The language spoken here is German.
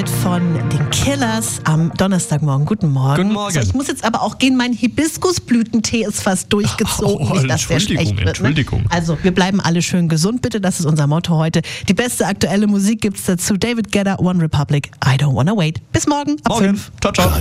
Hit von den Killers am Donnerstagmorgen. Guten Morgen. Guten Morgen. So, ich muss jetzt aber auch gehen, mein Hibiskusblütentee ist fast durchgezogen. Oh, nicht, dass der schlecht wird, Entschuldigung. Ne? Also, wir bleiben alle schön gesund, bitte. Das ist unser Motto heute. Die beste aktuelle Musik gibt's dazu. David Guetta, One Republic, I Don't Wanna Wait. Bis morgen ab 5. Ciao, ciao.